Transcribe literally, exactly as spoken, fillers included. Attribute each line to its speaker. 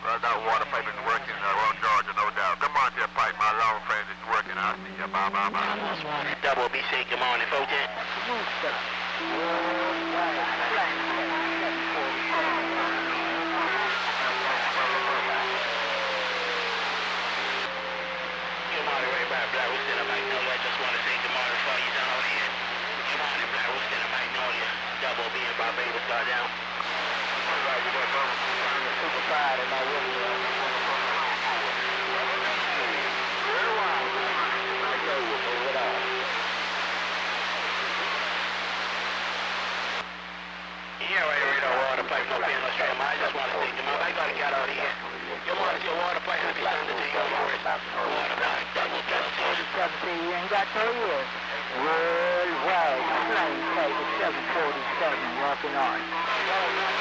Speaker 1: So that water pipe is working around Georgia, no doubt. Come on to your pipe, my long friend is working. I'll see you. Bye, bye, bye.
Speaker 2: Double B, say good morning, folks. Double B in Barbados got down. Super pride in my window. Yeah, right, right, no water pipe, no pen, no stream. I just want to take them up. I gotta get out of here. You want to see a water pipe? Happy Sunday to you. Water pipe, double
Speaker 3: seventeen, you ain't got no years. Worldwide, plane flight seven forty-seven, walking on.